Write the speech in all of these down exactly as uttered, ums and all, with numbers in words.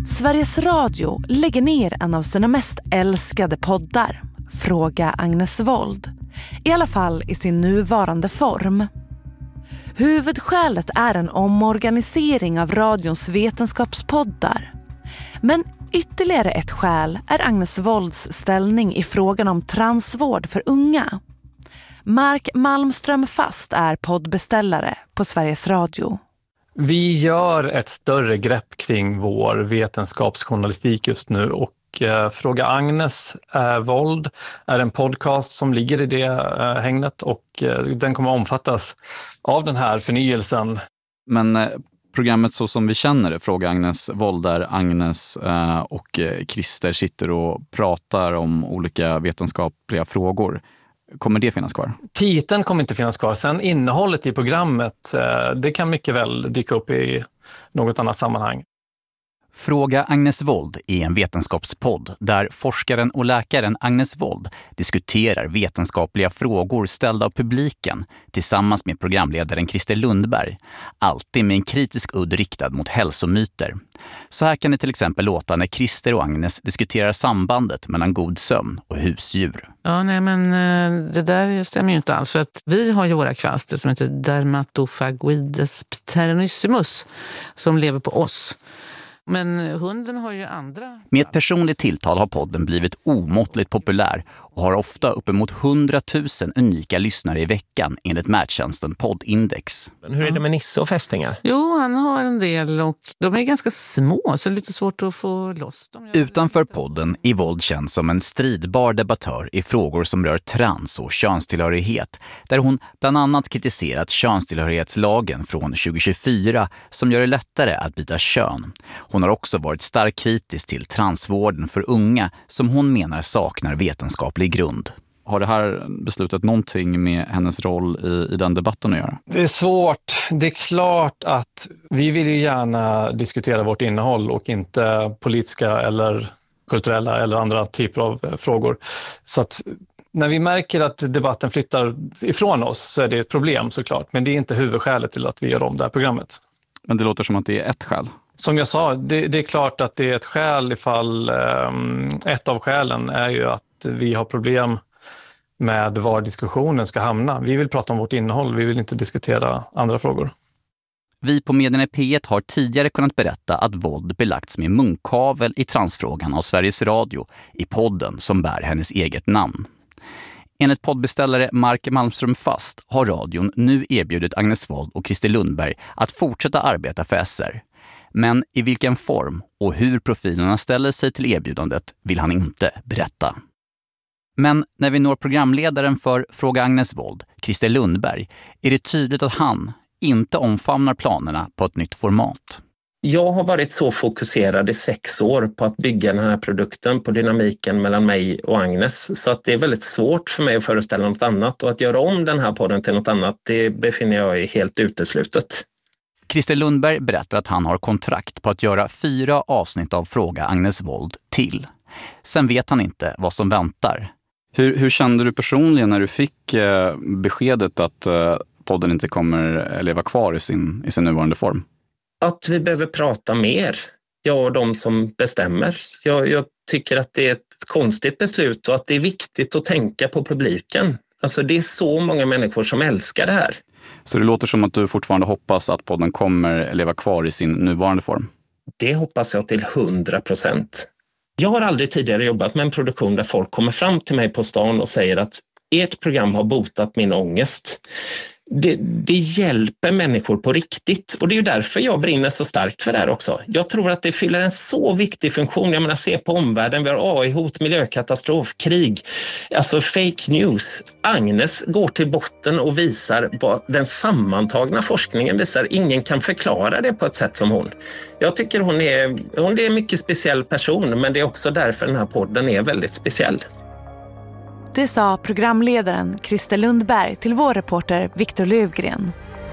Sveriges Radio lägger ner en av sina mest älskade poddar, Fråga Agnes Wold. I alla fall i sin nuvarande form. Huvudskälet är en omorganisering av radions vetenskapspoddar. Men ytterligare ett skäl är Agnes Wolds ställning i frågan om transvård för unga. Mark Malmström Fast är poddbeställare på Sveriges Radio. Vi gör ett större grepp kring vår vetenskapsjournalistik just nu och eh, Fråga Agnes eh, Wold är en podcast som ligger i det eh, hängnet och eh, den kommer omfattas av den här förnyelsen. Men eh, programmet så som vi känner det, Fråga Agnes Wold, där Agnes eh, och eh, Christer sitter och pratar om olika vetenskapliga frågor. Kommer det finnas kvar? Titeln kommer inte finnas kvar. Sen innehållet i programmet, det kan mycket väl dyka upp i något annat sammanhang. Fråga Agnes Wold är en vetenskapspodd där forskaren och läkaren Agnes Wold diskuterar vetenskapliga frågor ställda av publiken tillsammans med programledaren Christer Lundberg, alltid med en kritisk udd riktad mot hälsomyter. Så här kan det till exempel låta när Christer och Agnes diskuterar sambandet mellan god sömn och husdjur. Ja, nej men det där stämmer ju inte alls. För att vi har ju våra kvaster som heter Dermatophagoides pterynismus som lever på oss. Men hunden har ju andra... Med ett personligt tilltal har podden blivit omåttligt populär och har ofta uppemot hundratusen unika lyssnare i veckan enligt mättjänsten Poddindex. Men hur är det med Nisse och fästingar? Jo, han har en del och de är ganska små så det är lite svårt att få loss dem. Utanför podden är Wold känd som en stridbar debattör i frågor som rör trans- och könstillhörighet, där hon bland annat kritiserat könstillhörighetslagen från tjugo tjugofyra som gör det lättare att byta kön. Hon har också varit starkt kritisk till transvården för unga som hon menar saknar vetenskaplig grund. Har det här beslutat någonting med hennes roll i, i den debatten att göra? Det är svårt. Det är klart att vi vill ju gärna diskutera vårt innehåll och inte politiska eller kulturella eller andra typer av frågor. Så att när vi märker att debatten flyttar ifrån oss så är det ett problem såklart. Men det är inte huvudskälet till att vi gör om det här programmet. Men det låter som att det är ett skäl. Som jag sa, det, det är klart att det är ett skäl ifall um, ett av skälen är ju att vi har problem med var diskussionen ska hamna. Vi vill prata om vårt innehåll, vi vill inte diskutera andra frågor. Vi på Medierna P ett har tidigare kunnat berätta att Wold belagts med munkavel i transfrågan av Sveriges Radio i podden som bär hennes eget namn. Enligt poddbeställare Mark Malmström Fast har radion nu erbjudit Agnes Wold och Christer Lundberg att fortsätta arbeta för S R. Men i vilken form och hur profilerna ställer sig till erbjudandet vill han inte berätta. Men när vi når programledaren för Fråga Agnes Wold, Christer Lundberg, är det tydligt att han inte omfamnar planerna på ett nytt format. Jag har varit så fokuserad i sex år på att bygga den här produkten, på dynamiken mellan mig och Agnes. Så att det är väldigt svårt för mig att föreställa något annat. Och att göra om den här podden till något annat, det befinner jag i helt uteslutet. Christer Lundberg berättar att han har kontrakt på att göra fyra avsnitt av Fråga Agnes Wold till. Sen vet han inte vad som väntar. Hur, hur kände du personligen när du fick eh, beskedet att eh, podden inte kommer leva kvar i sin, i sin nuvarande form? Att vi behöver prata mer, jag och de som bestämmer. Jag, jag tycker att det är ett konstigt beslut och att det är viktigt att tänka på publiken. Alltså det är så många människor som älskar det här. Så det låter som att du fortfarande hoppas att podden kommer leva kvar i sin nuvarande form? Det hoppas jag till hundra procent. Jag har aldrig tidigare jobbat med en produktion där folk kommer fram till mig på stan och säger att ert program har botat min ångest. Det, det hjälper människor på riktigt och det är ju därför jag brinner så starkt för det här också. Jag tror att det fyller en så viktig funktion. Jag menar, se på omvärlden, vi har A I-hot, miljökatastrof, krig, alltså fake news. Agnes går till botten och visar vad den sammantagna forskningen visar. Ingen kan förklara det på ett sätt som hon. Jag tycker hon är, hon är en mycket speciell person, men det är också därför den här podden är väldigt speciell. Det sa programledaren Christer Lundberg till vår reporter Victor Lövgren.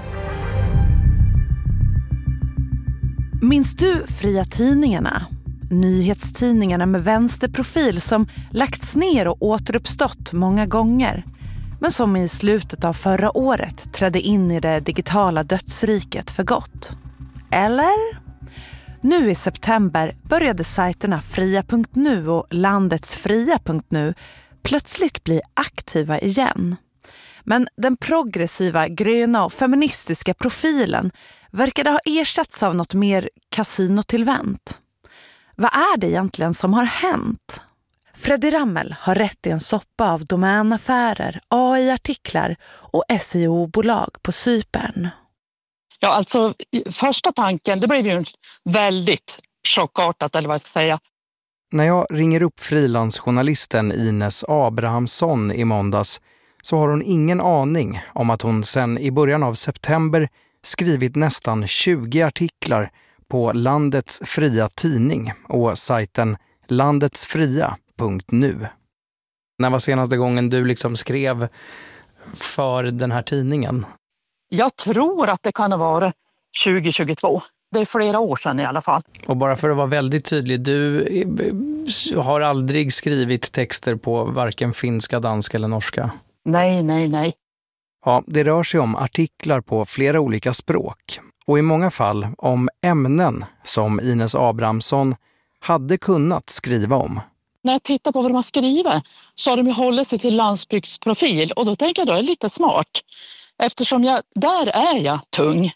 Minns du Fria Tidningarna? Nyhetstidningarna med vänsterprofil som lagts ner och återuppstått många gånger. Men som i slutet av förra året trädde in i det digitala dödsriket för gott. Eller? Nu i september började sajterna Fria punkt nu och Landetsfria punkt nu plötsligt bli aktiva igen. Men den progressiva, gröna och feministiska profilen verkade ha ersatts av något mer kasinotillvänt. Vad är det egentligen som har hänt? Freddy Rammel har rätt i en soppa av domänaffärer, A I-artiklar och S E O-bolag på Cypern. Ja, alltså första tanken, det blev ju väldigt chockartat, eller vad jag ska säga. När jag ringer upp frilansjournalisten Ines Abrahamsson i måndags så har hon ingen aning om att hon sedan i början av september skrivit nästan tjugo artiklar på Landets fria tidning och sajten landetsfria punkt nu. När var senaste gången du liksom skrev för den här tidningen? Jag tror att det kan ha varit tjugo tjugotvå. Det är flera år sedan i alla fall. Och bara för att vara väldigt tydlig, du har aldrig skrivit texter på varken finska, danska eller norska? Nej, nej, nej. Ja, det rör sig om artiklar på flera olika språk. Och i många fall om ämnen som Ines Abrahamsson hade kunnat skriva om. När jag tittar på vad de har skrivit så har de ju hållit sig till landsbygdsprofil. Och då tänker jag då är det lite smart. Eftersom jag, där är jag tung.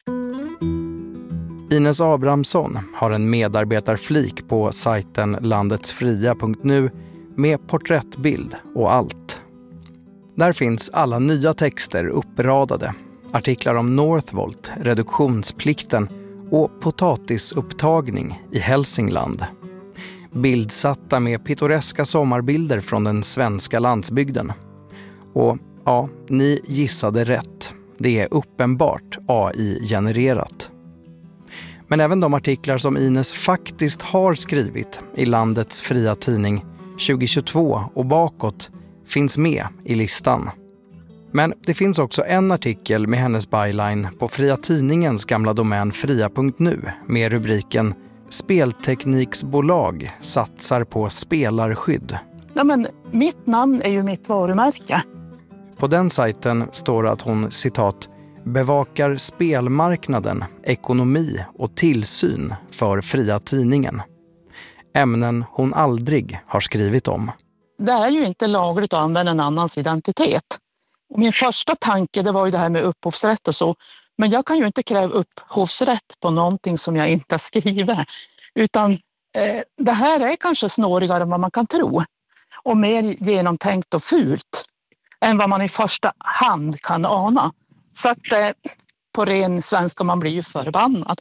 Ines Abrahamsson har en medarbetarflik på sajten landetsfria punkt nu med porträttbild och allt. Där finns alla nya texter uppradade. Artiklar om Northvolt, reduktionsplikten och potatisupptagning i Hälsingland. Bildsatta med pittoreska sommarbilder från den svenska landsbygden. Och ja, ni gissade rätt. Det är uppenbart A I-genererat. Men även de artiklar som Ines faktiskt har skrivit i Landets fria tidning tjugohundratjugotvå och bakåt finns med i listan. Men det finns också en artikel med hennes byline på Fria tidningens gamla domän fria punkt nu med rubriken Speltekniksbolag satsar på spelarskydd. Ja, men mitt namn är ju mitt varumärke. På den sajten står det att hon, citat, bevakar spelmarknaden, ekonomi och tillsyn för Fria tidningen. Ämnen hon aldrig har skrivit om. Det är ju inte lagligt att använda en annans identitet. Och min första tanke det var ju det här med upphovsrätt och så. Men jag kan ju inte kräva upphovsrätt på någonting som jag inte har skrivit. Utan eh, det här är kanske snårigare än vad man kan tro. Och mer genomtänkt och fult än vad man i första hand kan ana. Så att eh, på ren svenska man blir ju förbannad.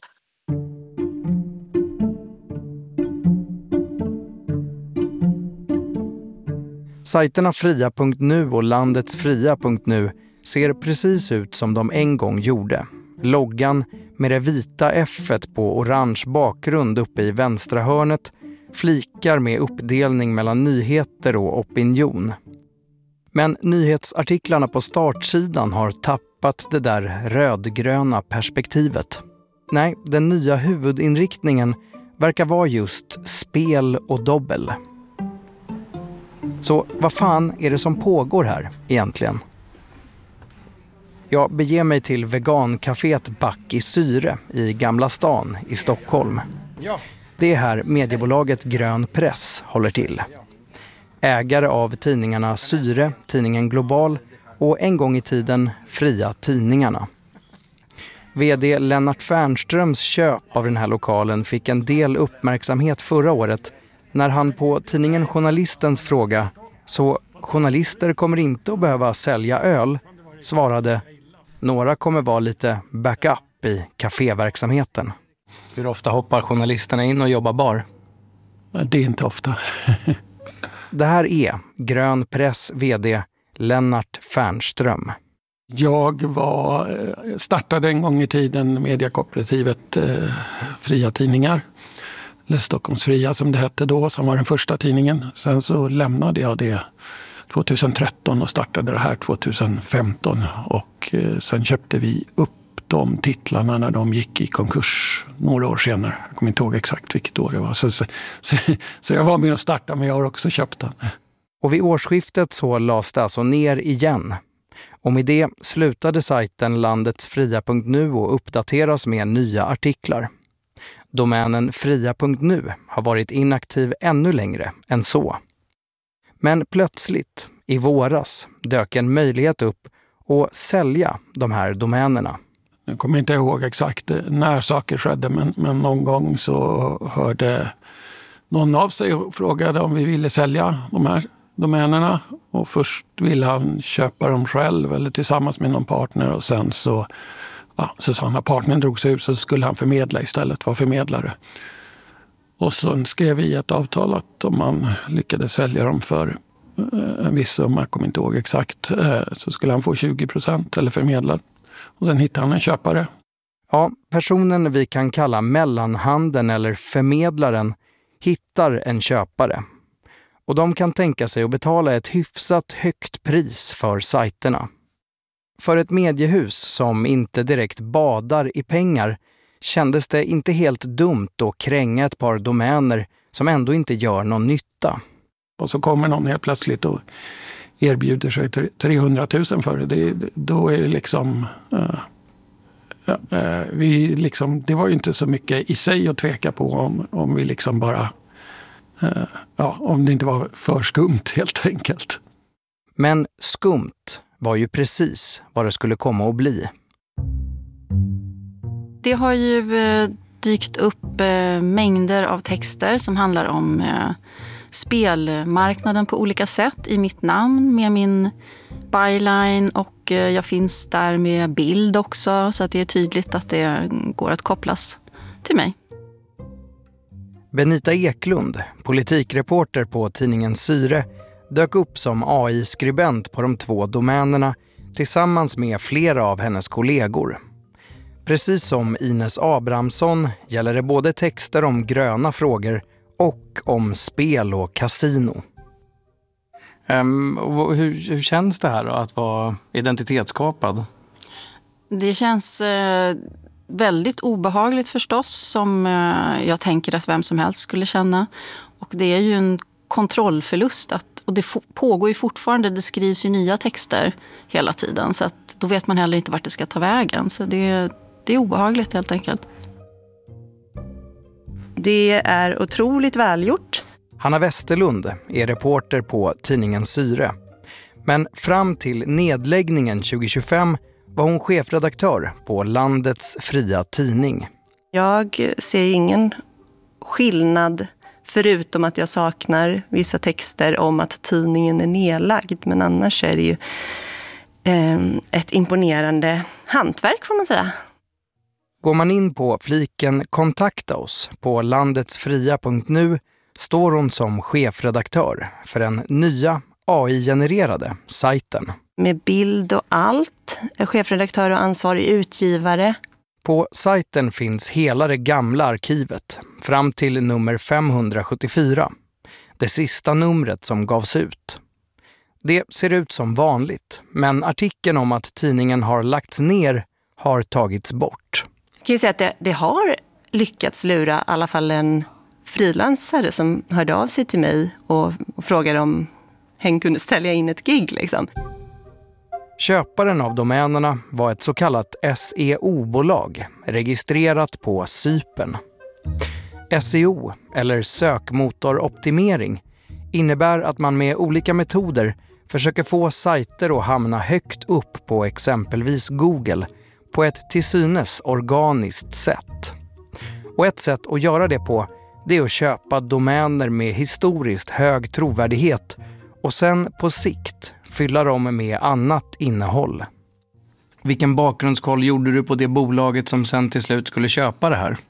Sajterna fria punkt nu och landetsfria punkt nu ser precis ut som de en gång gjorde. Loggan med det vita F-et på orange bakgrund uppe i vänstra hörnet, flikar med uppdelning mellan nyheter och opinion. Men nyhetsartiklarna på startsidan har tappat det där rödgröna perspektivet. Nej, den nya huvudinriktningen verkar vara just spel och dobbel. Så vad fan är det som pågår här egentligen? Jag beger mig till vegancaféet Back i Syre i Gamla stan i Stockholm. Det är här mediebolaget Grön Press håller till. Ägare av tidningarna Syre, tidningen Global och en gång i tiden Fria tidningarna. Vd Lennart Fernströms köp av den här lokalen fick en del uppmärksamhet förra året när han på tidningen Journalistens fråga så journalister kommer inte att behöva sälja öl svarade några kommer vara lite backup i kaféverksamheten. Hur ofta hoppar journalisterna in och jobbar bar? Det är inte ofta. Det här är Grön Press vd Lennart Fernström. Jag var, startade en gång i tiden mediekooperativet eh, Fria tidningar. Eller Stockholms Fria som det hette då, som var den första tidningen. Sen så lämnade jag det tjugohundratretton och startade det här tjugohundrafemton. Och eh, sen köpte vi upp de titlarna när de gick i konkurs några år senare. Jag kommer inte ihåg exakt vilket år det var. Så, så, så, så jag var med och startade, men jag har också köpt den. Och vid årsskiftet så lades det alltså ner igen. Och med det slutade sajten landetsfria punkt nu och uppdateras med nya artiklar. Domänen fria punkt nu har varit inaktiv ännu längre än så. Men plötsligt, i våras, dök en möjlighet upp att sälja de här domänerna. Jag kommer inte ihåg exakt när saker skedde, men, men någon gång så hörde någon av sig och frågade om vi ville sälja de här domänerna. Och först ville han köpa dem själv eller tillsammans med någon partner, och sen så, ja, så sa han att partnern drog sig ut, så skulle han förmedla istället, vara förmedlare. Och så skrev vi ett avtal att om man lyckades sälja dem för en viss summa, jag kommer inte ihåg exakt, så skulle han få tjugo procent eller förmedla. Och sen hittade han en köpare. Ja, personen vi kan kalla mellanhanden eller förmedlaren hittar en köpare. Och de kan tänka sig att betala ett hyfsat högt pris för sajterna. För ett mediehus som inte direkt badar i pengar kändes det inte helt dumt att kränga ett par domäner som ändå inte gör någon nytta. Och så kommer någon helt plötsligt och erbjuder sig trehundratusen för det. det då är det liksom, uh, uh, vi liksom... Det var ju inte så mycket i sig att tveka på om, om vi liksom bara... Uh, ja, om det inte var för skumt helt enkelt. Men skumt var ju precis vad det skulle komma att bli. Det har ju eh, dykt upp eh, mängder av texter som handlar om eh, spelmarknaden på olika sätt i mitt namn med min byline, och eh, jag finns där med bild också, så att det är tydligt att det går att kopplas till mig. Benita Eklund, politikreporter på tidningen Syre, dök upp som A I-skribent på de två domänerna tillsammans med flera av hennes kollegor. Precis som Ines Abrahamsson gäller det både texter om gröna frågor och om spel och kasino. Um, hur, hur känns det här då, att vara identitetsskapad? Det känns eh, väldigt obehagligt förstås, som eh, jag tänker att vem som helst skulle känna. Och det är ju en kontrollförlust, att, och det f- pågår ju fortfarande, det skrivs ju nya texter hela tiden, så att då vet man heller inte vart det ska ta vägen. Så det, det är obehagligt helt enkelt. Det är otroligt välgjort. Hanna Westerlund är reporter på tidningen Syre. Men fram till nedläggningen tjugo tjugofem var hon chefredaktör på landets fria tidning. Jag ser ingen skillnad förutom att jag saknar vissa texter om att tidningen är nedlagd. Men annars är det ju eh, ett imponerande hantverk, får man säga. Går man in på fliken Kontakta oss på landetsfria punkt nu står hon som chefredaktör för den nya A I-genererade sajten. Med bild och allt, är chefredaktör och ansvarig utgivare. På sajten finns hela det gamla arkivet fram till nummer femhundrasjuttiofyra, det sista numret som gavs ut. Det ser ut som vanligt, men artikeln om att tidningen har lagts ner har tagits bort. Jag kan ju säga att det, det har lyckats lura i alla fall en frilansare som hörde av sig till mig och, och frågade om hen kunde ställa in ett gig liksom. Köparen av domänerna var ett så kallat S E O-bolag registrerat på Cypern. S E O, eller sökmotoroptimering, innebär att man med olika metoder försöker få sajter att hamna högt upp på exempelvis Google på ett till synes organiskt sätt. Och ett sätt att göra det på, det är att köpa domäner med historiskt hög trovärdighet och sen på sikt fylla dem med annat innehåll. Vilken bakgrundskoll gjorde du på det bolaget som sen till slut skulle köpa det här?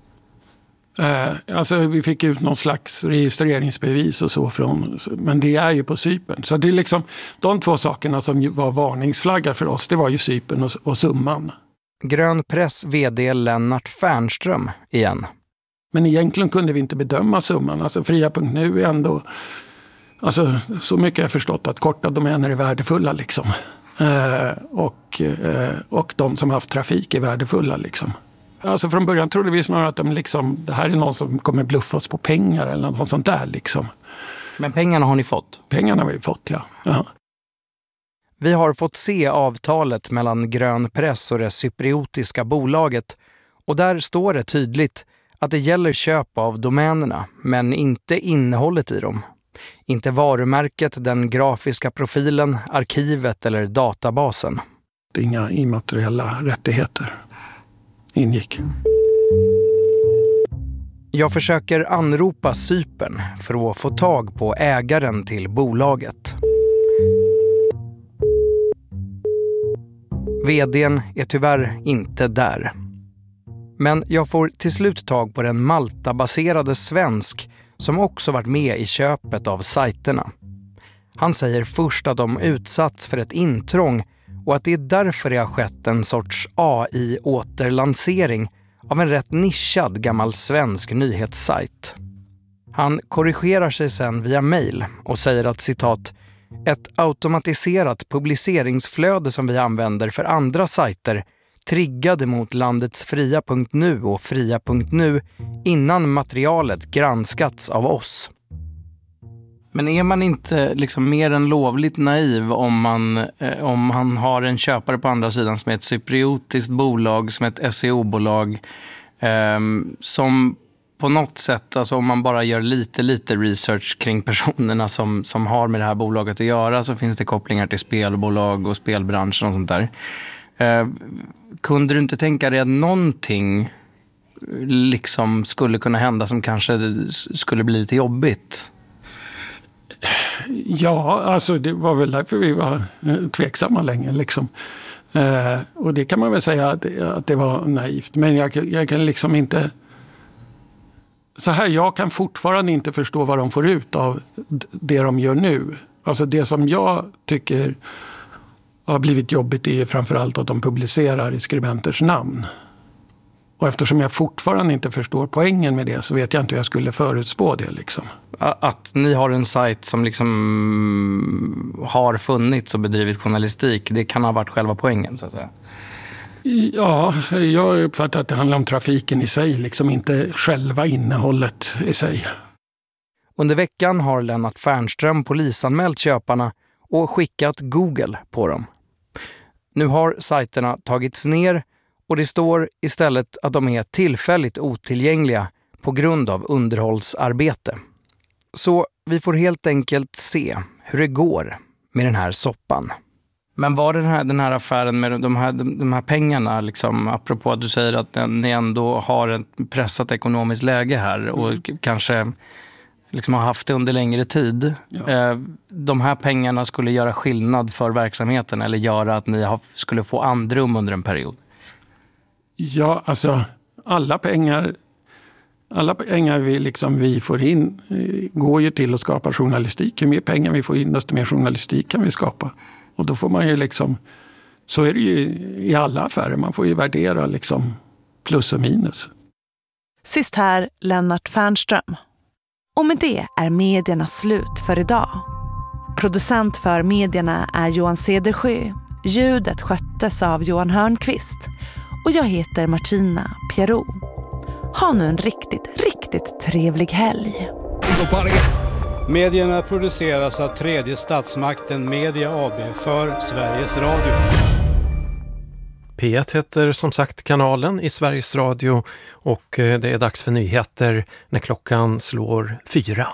Eh, alltså vi fick ut någon slags registreringsbevis och så från, men det är ju på Cypern. Så det är liksom de två sakerna som var varningsflaggar för oss, det var ju Cypern och, och summan. Grön Press vd Lennart Fernström igen. Men egentligen kunde vi inte bedöma summan. Alltså fria punkt nu är ändå, alltså så mycket jag förstått att korta domäner är värdefulla liksom. Eh, och, eh, och de som haft trafik är värdefulla liksom. Alltså från början trodde vi snarare att de liksom, det här är någon som kommer bluffa oss på pengar eller något sånt där liksom. Men pengarna har ni fått? Pengarna har vi fått, ja. ja. Vi har fått se avtalet mellan Grön Press och det cypriotiska bolaget och där står det tydligt att det gäller köp av domänerna, men inte innehållet i dem. Inte varumärket, den grafiska profilen, arkivet eller databasen. Inga immateriella rättigheter ingick. Jag försöker anropa Cypern för att få tag på ägaren till bolaget. Vd:n är tyvärr inte där. Men jag får till slut tag på den Malta-baserade svensk som också varit med i köpet av sajterna. Han säger först att de utsatts för ett intrång och att det är därför det har skett en sorts A I-återlansering av en rätt nischad gammal svensk nyhetssajt. Han korrigerar sig sen via mejl och säger att citat ett automatiserat publiceringsflöde som vi använder för andra sajter triggade mot landetsfria punkt nu och fria punkt nu innan materialet granskats av oss. Men är man inte liksom mer än lovligt naiv om man, eh, om man har en köpare på andra sidan som är ett cypriotiskt bolag, som är ett S E O-bolag eh, som på något sätt, alltså om man bara gör lite, lite research kring personerna som, som har med det här bolaget att göra, så finns det kopplingar till spelbolag och spelbranschen och sånt där. Eh, kunde du inte tänka dig att någonting liksom skulle kunna hända som kanske skulle bli lite jobbigt? Ja, alltså det var väl därför vi var tveksamma länge liksom. Eh, och det kan man väl säga att, att det var naivt. Men jag, jag kan liksom inte... Så här, jag kan fortfarande inte förstå vad de får ut av det de gör nu. Alltså det som jag tycker har blivit jobbigt är framförallt att de publicerar i skribenters namn. Och eftersom jag fortfarande inte förstår poängen med det så vet jag inte hur jag skulle förutspå det liksom. Att ni har en sajt som liksom har funnits och bedrivit journalistik, det kan ha varit själva poängen så att säga. Ja, jag uppfattar att det handlar om trafiken i sig, liksom inte själva innehållet i sig. Under veckan har Lennart Fernström polisanmält köparna och skickat Google på dem. Nu har sajterna tagits ner och det står istället att de är tillfälligt otillgängliga på grund av underhållsarbete. Så vi får helt enkelt se hur det går med den här soppan. Men var den här, den här affären med de här, de här pengarna, liksom, apropå att du säger att ni ändå har ett pressat ekonomiskt läge här och mm. kanske liksom har haft det under längre tid. Ja. De här pengarna skulle göra skillnad för verksamheten eller göra att ni skulle få andrum under en period? Ja, alltså alla pengar, alla pengar vi, liksom, vi får in går ju till att skapa journalistik. Ju mer pengar vi får in, desto mer journalistik kan vi skapa. Och då får man ju liksom, så är det ju i alla affärer, man får ju värdera liksom plus och minus. Sist här Lennart Fernström. Och med det är medierna slut för idag. Producent för medierna är Johan Cedersjö. Ljudet sköttes av Johan Hörnqvist. Och jag heter Martina Pierrot. Ha nu en riktigt, riktigt trevlig helg. Medierna produceras av tredje statsmakten Media A B för Sveriges Radio. P ett heter som sagt kanalen i Sveriges Radio och det är dags för nyheter när klockan slår fyra.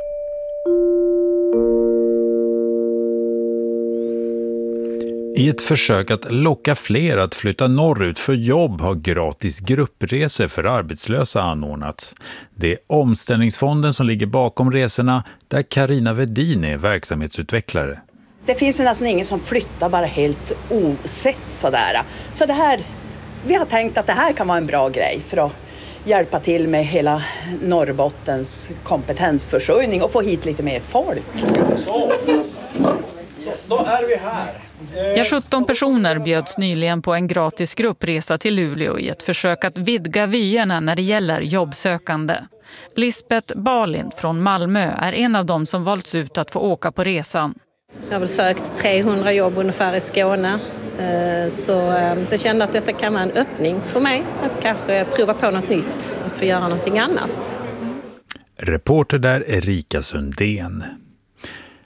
I ett försök att locka fler att flytta norrut för jobb har gratis gruppresor för arbetslösa anordnats. Det är Omställningsfonden som ligger bakom resorna där Carina Vedin är verksamhetsutvecklare. Det finns ju nästan ingen som flyttar bara helt osett sådär. Så det här, vi har tänkt att det här kan vara en bra grej för att hjälpa till med hela Norrbottens kompetensförsörjning och få hit lite mer folk. Så, då är vi här. Ja, sjutton personer bjöds nyligen på en gratis gruppresa till Luleå i ett försök att vidga vyerna när det gäller jobbsökande. Lisbeth Balin från Malmö är en av dem som valts ut att få åka på resan. Jag har väl sökt trehundra jobb ungefär i Skåne, så jag kände att detta kan vara en öppning för mig att kanske prova på något nytt, att få göra någonting annat. Reporter där Erika Sundén.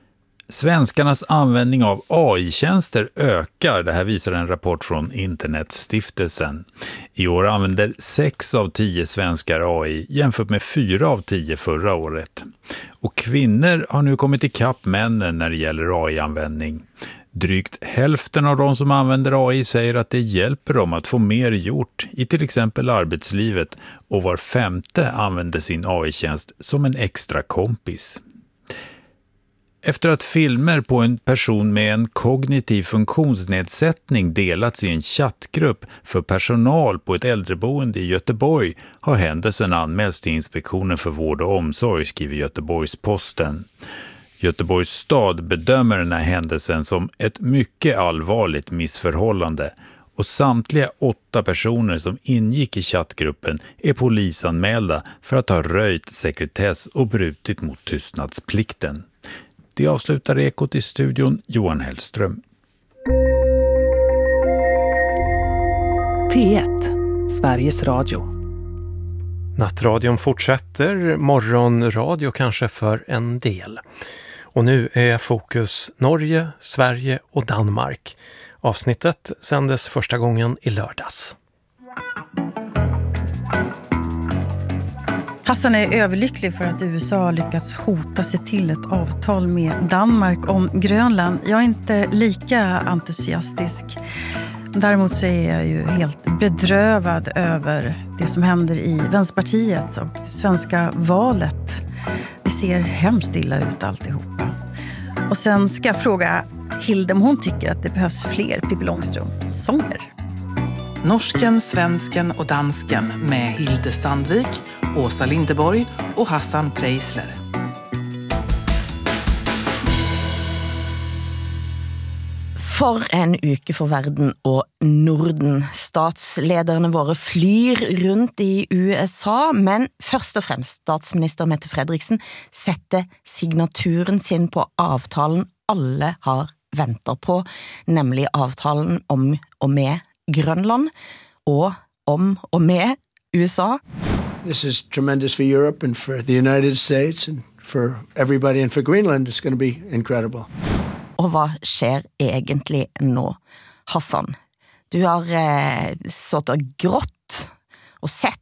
Svenskarnas användning av A I-tjänster ökar, det här visar en rapport från Internetstiftelsen. I år använder sex av tio svenskar A I jämfört med fyra av tio förra året. Och kvinnor har nu kommit ikapp männen när det gäller A I-användning. Drygt hälften av de som använder A I säger att det hjälper dem att få mer gjort i till exempel arbetslivet, och var femte använder sin A I-tjänst som en extra kompis. Efter att filmer på en person med en kognitiv funktionsnedsättning delats i en chattgrupp för personal på ett äldreboende i Göteborg har händelsen anmälts till Inspektionen för vård och omsorg, skriver Göteborgs-Posten. Göteborgs stad bedömer den här händelsen som ett mycket allvarligt missförhållande, och samtliga åtta personer som ingick i chattgruppen är polisanmälda för att ha röjt sekretess och brutit mot tystnadsplikten. Det avslutar Ekot i studion, Johan Hellström. P ett, Sveriges Radio. Nattradion fortsätter, morgonradio kanske för en del. Och nu är fokus Norge, Sverige och Danmark. Avsnittet sändes första gången i lördags. Hassan är överlycklig för att U S A har lyckats hota sig till ett avtal med Danmark om Grönland. Jag är inte lika entusiastisk. Däremot så är jag ju helt bedrövad över det som händer i Vänsterpartiet och det svenska valet. Det ser hemskt illa ut alltihopa. Och sen ska jag fråga Hilde om hon tycker att det behövs fler Pippi Långstrump-sånger. Norsken, svensken och dansken med Hilde Sandvik, Åsa Lindeborg och Hassan Preisler. For en uke for verden og Norden. Statslederne våre flyr rundt i U S A, men først og fremst statsminister Mette Frederiksen setter signaturen sin på avtalen alle har venter på, nemlig avtalen om og med Grønland og om og med U S A. This is tremendous for Europe and for the United States and for everybody, and for Greenland it's going to be incredible. Og hvad sker egentlig nå? Hassan, du har eh, sått og grått og sett.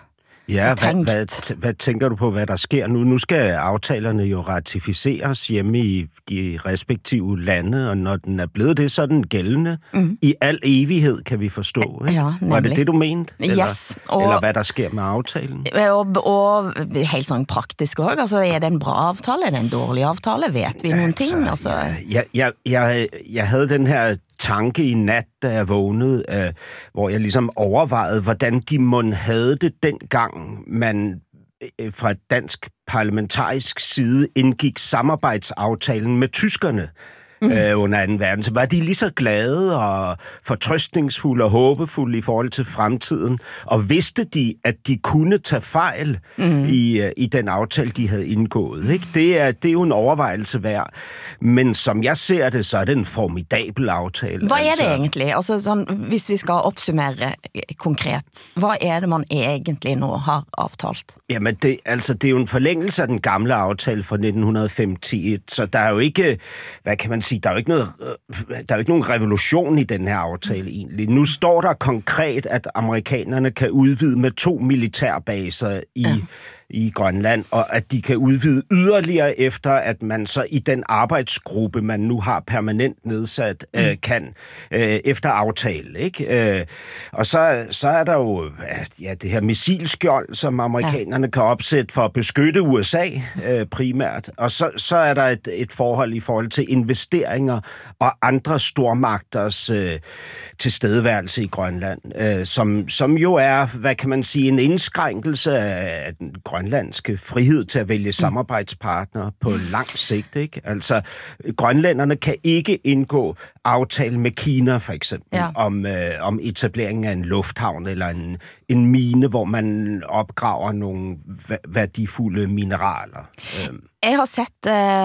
Ja, hvad, hvad, hvad tænker du på, hvad der sker nu? Nu skal aftalerne jo ratificeres hjemme i de respektive lande, og når den er blevet det, så er den gældende mm. i al evighed, kan vi forstå. Ikke? Ja, var det det, du mente? Eller, yes. Og, eller hvad der sker med aftalen? Og, og helt sånn praktisk også, altså er det en bra avtale, er det en dårlig avtale? Vet vi nogle ting? Altså, jeg, jeg, jeg, jeg havde den her tanke i nat, da jeg vågnede, øh, hvor jeg ligesom overvejede, hvordan de mon havde det dengang, man øh, fra dansk parlamentarisk side indgik samarbejdsaftalen med tyskerne mm. øh, under anden verden. Så var de lige så glade og fortrøstningsfulde og håbefulde i forhold til fremtiden, og vidste de, at de kunne tage fejl mm. i, i den aftale, de havde indgået. Ikke? Det, er, det er jo en overvejelse værd. Men som jeg ser det, så er det en formidabel aftale. Hvad er altså det egentlig? Altså, sådan, hvis vi skal opsummere konkret, hvad er det, man egentlig nu har aftalt? Jamen, det, altså, det er jo en forlængelse af den gamle aftale fra nitten femtiet, så der er jo ikke, hvad kan man sige, der er jo ikke, noget, der er jo ikke nogen revolution i den her aftale egentlig. Nu står der konkret, at amerikanerne kan udvide med to militærbaser i ja. i Grønland, og at de kan udvide yderligere efter, at man så i den arbejdsgruppe, man nu har permanent nedsat, mm. øh, kan øh, efter aftale. Ikke? Øh, og så, så er der jo ja, det her missilskjold, som amerikanerne ja. kan opsætte for at beskytte U S A øh, primært. Og så, så er der et, et forhold i forhold til investeringer og andre stormagters øh, tilstedeværelse i Grønland, øh, som, som jo er, hvad kan man sige, en indskrænkelse af den grønlandske frihed til at vælge samarbejdspartnere på lang sigt. Ikke? Altså, grønlænderne kan ikke indgå aftale med Kina, for eksempel, ja. om, øh, om etableringen af en lufthavn eller en, en mine, hvor man opgraver nogle værdifulde mineraler. Jeg har sett,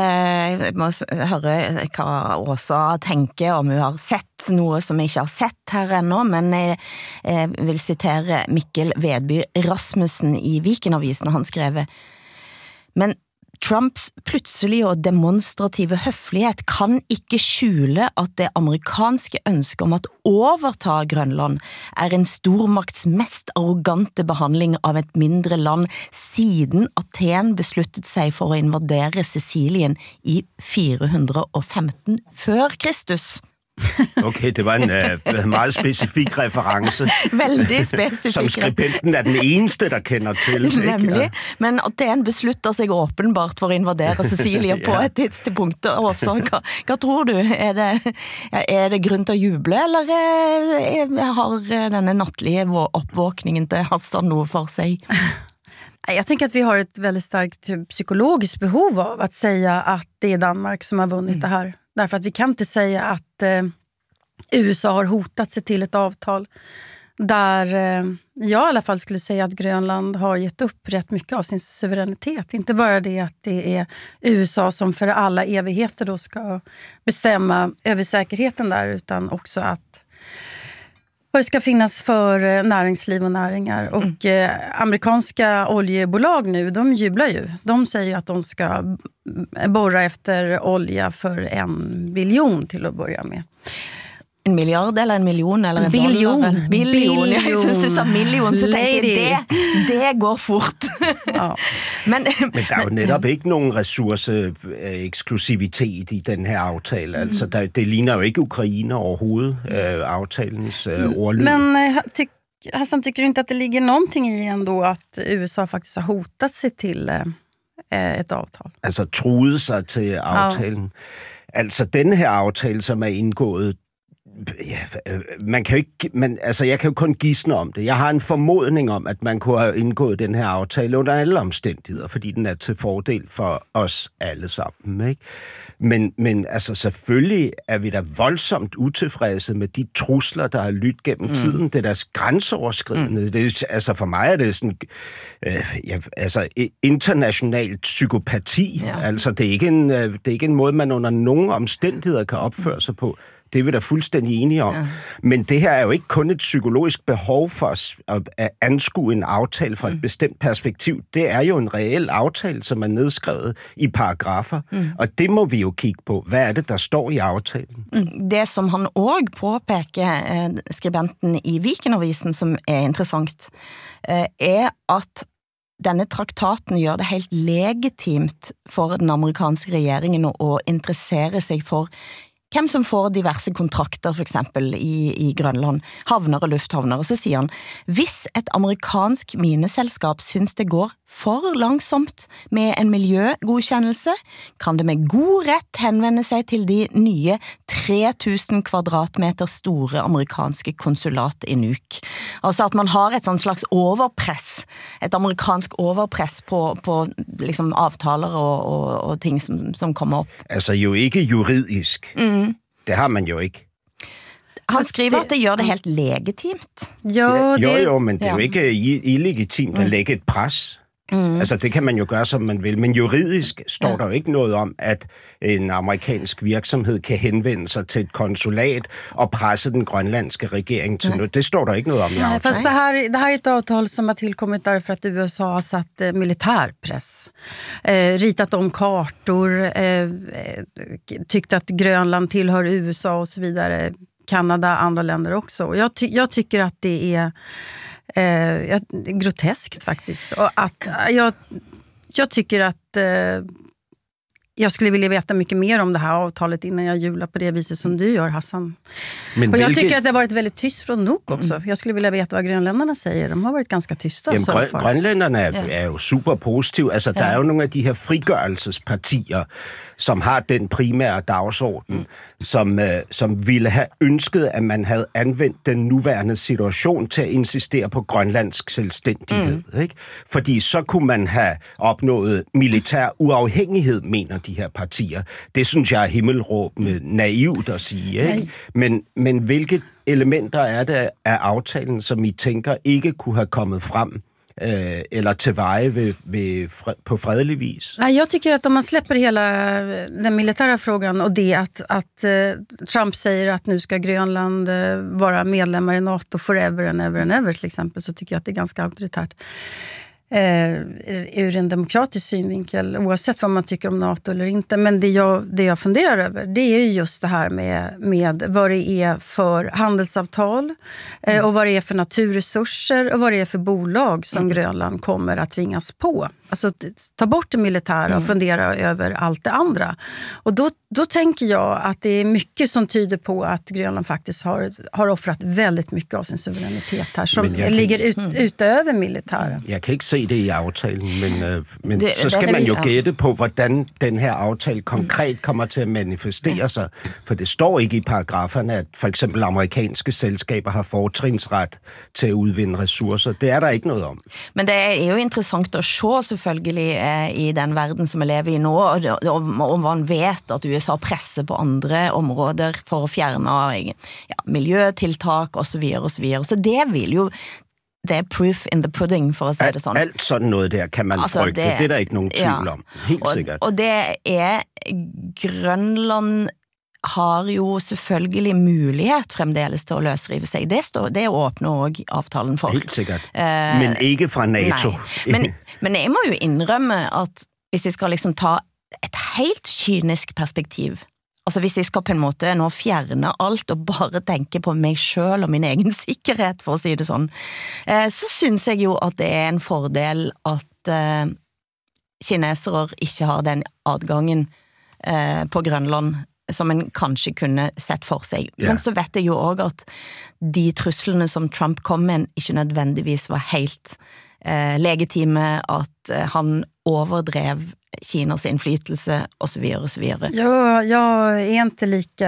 jeg må høre hva Åsa tenker, om hun har sett noe som jeg ikke har sett her ennå, men jeg, jeg vil citere Mikkel Vedby Rasmussen i Vikenavisen, han skrev: men Trumps plutselige og demonstrative høflighet kan ikke skjule at det amerikanske ønske om at overta Grønland er en stormakts mest arrogante behandling av et mindre land siden Athen besluttet sig for at invadere Sicilien i fire hundrede og femten før Kristus. Okay, det var en uh, meget specifik reference. Veldig specifik. Som skribenten er den eneste, der kender til. Nemlig. Men Athen beslutter sig åbenbart for at invadere Sicilien på et tidspunkt også. Hva, hva tror du? Er det, er det grund til at juble, eller er, har denne nattlige opvåkningen til Hassan noget for sig? Jag tänker att vi har ett väldigt starkt psykologiskt behov av att säga att det är Danmark som har vunnit mm. det här. Därför att vi kan inte säga att eh, U S A har hotat sig till ett avtal där eh, jag i alla fall skulle säga att Grönland har gett upp rätt mycket av sin suveränitet. Inte bara det att det är U S A som för alla evigheter då ska bestämma över säkerheten där, utan också att vad det ska finnas för näringsliv och näringar. Mm. Och eh, amerikanska oljebolag nu, de jublar ju. De säger att de ska borra efter olja för en biljon till att börja med. En miljard eller en miljon eller en biljon. Dollar? Biljon. Jag syns du sa miljon, så tänkte jag, det, det går fort. Ja. Men, men der er jo netop ikke nogen ressourceeksklusivitet i den her aftale. Altså, der, det ligner jo ikke Ukraine overhovedet, øh, aftalens øh, ordlyd. Men ty, Hassan, tycker du inte att det ligger någonting i ändå att U S A faktiskt har hotat sig till eh, ett avtal? Altså, truede sig til aftalen. Ja. Altså, den her aftale, som er indgået, ja, man kan jo ikke, man, altså jeg kan jo kun gisne om det. Jeg har en formodning om, at man kunne have indgået den her aftale under alle omstændigheder, fordi den er til fordel for os alle sammen, ikke? Men, men altså selvfølgelig er vi da voldsomt utilfredse med de trusler, der har lyttet gennem mm. tiden. Det er deres grænseoverskridende. Mm. Det er, altså for mig er det sådan, øh, ja, altså internationalt psykopati. Ja. Altså det er, ikke en, det er ikke en måde, man under nogen omstændigheder kan opføre sig på. Det er vi da fuldstændig enige om. Ja. Men det her er jo ikke kun et psykologisk behov for os at anskue en aftale fra et mm. bestemt perspektiv. Det er jo en reel aftale, som er nedskrevet i paragrafer. Mm. Og det må vi jo kigge på. Hvad er det, der står i aftalen? Mm. Det, som han også påpeker, skribenten i Weekendavisen, som er interessant, er at denne traktaten gjør det helt legitimt for den amerikanske regeringen å interessere sig for hvem som får diverse kontrakter, for eksempel i, i Grønland, havner og lufthavner. Og så siger han, hvis et amerikansk mineselskab synes det går for langsomt med en miljøgodkendelse, kan det med god rett henvende sig til de nye tre tusen kvadratmeter store amerikanske konsulat i Nuuk. Altså at man har et sånn slags overpress, et amerikansk overpress på, på liksom avtaler og, og, og ting som, som kommer op. Altså jo ikke juridisk. Mm. Det har man jo ikke. Han skriver at det gør det helt legitimt. Jo, ja, det... jo, jo, men det er jo ikke illegitimt at lægge et pres. Mm. Altså, det kan man jo gøre, som man vil. Men juridisk står ja. Der jo ikke noget om, at en amerikansk virksomhed kan henvende sig til et konsulat og presse den grønlandske regering til noget. Det står der ikke noget om i aftalen. Fast det här, det här är ett avtal som har tillkommit därför att U S A har satt eh, militärpress. Eh, ritat om kartor, eh, tyckt att Grönland tillhör U S A och så vidare. Kanada, andra länder också. Jag, ty- jag tycker att det är Eh, groteskt faktiskt. Och att, jag, jag tycker att eh, jag skulle vilja veta mycket mer om det här avtalet innan jag jular på det viset som du gör, Hassan. Men och jag vilket... tycker att det har varit väldigt tyst från Nuuk också. Jag skulle vilja veta vad grönländarna säger. De har varit ganska tysta. Jamen, grøn, grønländarna er, ja. er jo super positive. Altså, ja. Der er jo nogle af de her frigørelsespartier, som har den primære dagsorden, mm. som, øh, som ville have ønsket, at man havde anvendt den nuværende situation til at insistere på grønlandsk selvstændighed. Mm. Ikke? Fordi så kunne man have opnået militær uafhængighed, mener de her partier. Det synes jeg er himmelråbende naivt at sige. Ikke? Men, men hvilke elementer er det af aftalen, som I tænker ikke kunne have kommet frem eh, eller till veje ved, ved, på fredelig vis? Nej, jag tycker att om man släpper hela den militära frågan och det att, att uh, Trump säger att nu ska Grönland uh, vara medlemmar i NATO forever and ever and ever till exempel, så tycker jag att det är ganska auktoritärt. Eh, ur en demokratisk synvinkel, oavsett vad man tycker om NATO eller inte. Men det jag, det jag funderar över, det är ju just det här med, med vad det är för handelsavtal eh, och vad det är för naturresurser och vad det är för bolag som mm. Grönland kommer att tvingas på. Alltså ta bort det militära mm. och fundera över allt det andra. Och då, då tänker jag att det är mycket som tyder på att Grönland faktiskt har, har offrat väldigt mycket av sin suveränitet här som ligger ut, mm. utöver militären. Jag kan inte se det i aftalen, men, øh, men det, så skal det, man jo gætte på, hvordan den her aftale konkret kommer til at manifestere sig. For det står ikke i paragraferne, at for eksempel amerikanske selskaber har fortrinsret til at udvinde ressourcer. Det er der ikke noget om. Men det er jo interessant at se selvfølgelig eh, i den verden som vi lever i nå, og, og, og man vet at U S A presser på andre områder for å fjerne ja, miljøtiltak og så videre og så videre. Så det vil jo det er proof in the pudding, for å si det sånn. Alt sådan noget der kan man altså, frygte. Det, det er der ikke nogen tvivl om. Helt og, sikkert. Og det er Grønland har jo selvfølgelig mulighet fremdeles til å løsrive seg. Det, står, det åpner også avtalen for. Helt sikkert. Eh, men ikke fra NATO. Men, men jeg må jo innrømme at hvis jeg skal liksom ta et helt kynisk perspektiv, altså hvis jeg skal på en måte nå fjerne alt og bare tenke på meg selv og min egen sikkerhet, for å si det sånn, eh, så synes jeg jo at det er en fordel at eh, kinesere ikke har den adgangen eh, på Grønland som en kanskje kunne sett for seg. Yeah. Men så vet jeg jo også at de truslene som Trump kom med ikke nødvendigvis var helt eh, legitime, at eh, han overdrev Kinas inflytelse och så vidare och så vidare. Ja, jag är inte lika,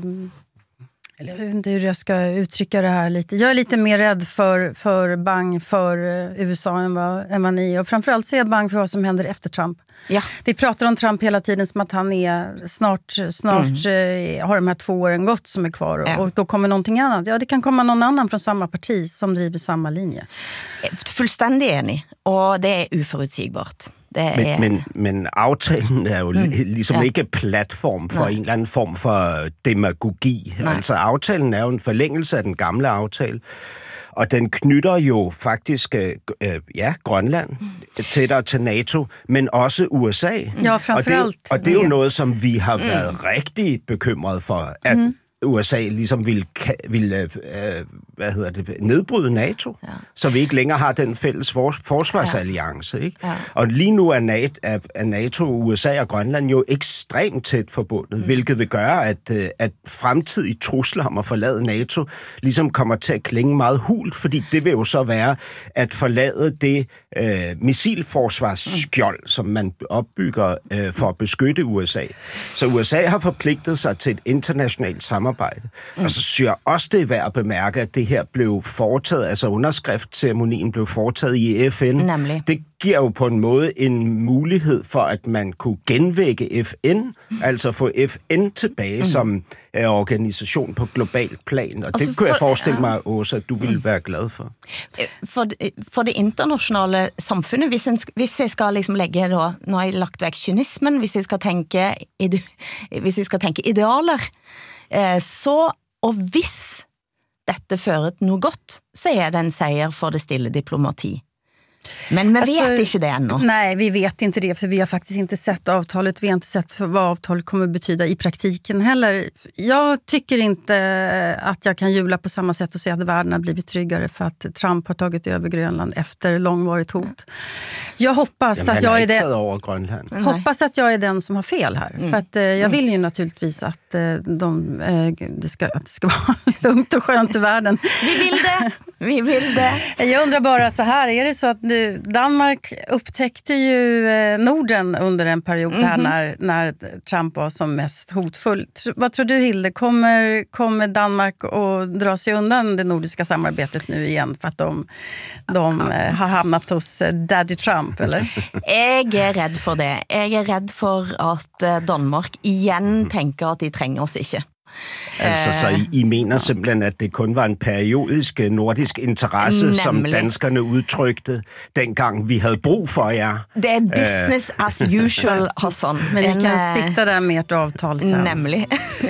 eller jag vet inte hur jag ska uttrycka det här lite. Jag är lite mer rädd för, för bang för U S A än vad, än vad ni är. Och framförallt så är jag bang för vad som händer efter Trump. Ja. Vi pratar om Trump hela tiden som att han är snart, snart mm. eh, har de här två åren gått som är kvar. Och, ja. och då kommer någonting annat. Ja, det kan komma någon annan från samma parti som driver samma linje. Fullständigt enig. Och det är oförutsägbart. Men, men, men aftalen er jo mm. ligesom ja. ikke platform for Nej. en eller anden form for demagogi. Nej. Altså aftalen er jo en forlængelse af den gamle aftale, og den knytter jo faktisk øh, ja, Grønland mm. tættere til NATO, men også U S A. Ja, fremfor alt. Og det, og det er jo noget, som vi har mm. været rigtig bekymret for, at mm. U S A ligesom ville, ville øh, hvad hedder det, nedbryde NATO, ja. så vi ikke længere har den fælles for, forsvarsalliance. Ikke? Ja. Og lige nu er NATO, er NATO, U S A og Grønland jo ekstremt tæt forbundet, mm. hvilket vil gøre, at, at fremtidige trusler om at forlade NATO ligesom kommer til at klinge meget hult, fordi det vil jo så være at forlade det øh, missilforsvarsskjold, mm. som man opbygger øh, for at beskytte U S A. Så U S A har forpligtet sig til et internationalt samarbejde. Mm. Og så synes jeg også, det er værd at bemærke, at det her blev foretaget, altså underskriftceremonien blev foretaget i F N. Nemlig. Det giver jo på en måde en mulighed for, at man kunne genvække F N, mm. altså få F N tilbage mm. som uh, organisation på global plan. Og altså det kunne for, jeg forestille mig, Åsa, at du ville mm. være glad for. For, for det internationale samfunnet, hvis, en, hvis jeg skal liksom legge, da, nå har jeg lagt vekk kynismen, hvis jeg skal tenke, ide, hvis jeg skal tenke idealer, eh, så, og hvis dette fører til noe godt, så er det en seier for det stille diplomati. Men vi alltså, vet inte det ännu. Nej, vi vet inte det, för vi har faktiskt inte sett avtalet. Vi har inte sett vad avtalet kommer betyda i praktiken heller. Jag tycker inte att jag kan jubla på samma sätt och säga att världen har blivit tryggare för att Trump har tagit över Grönland efter långvarigt hot. Jag hoppas Jamen, att jag är det. Hoppas att jag är den som har fel här. Mm. För att eh, jag vill ju naturligtvis att, eh, de, eh, det, ska, att det ska vara lugnt och skönt i världen. Vi vill det. Vi vill det. Jag undrar bara så här, är det så att du, Danmark upptäckte ju Norden under en period mm-hmm. här när, när Trump var som mest hotfull. Vad tror du, Hilde? Kommer, kommer Danmark att dra sig undan det nordiska samarbetet nu igen för att de, de har hamnat hos Daddy Trump, eller? Jag är rädd för det. Jag är rädd för att Danmark igen tänker att de tränger oss inte. Altså, så I, I mener simpelthen, at det kun var en periodisk nordisk interesse, Nemlig. som danskerne udtrykte, dengang vi havde brug for jer. Det er business uh. as usual, Hassan. Men I kan sitta der med et avtal sen. Nemlig.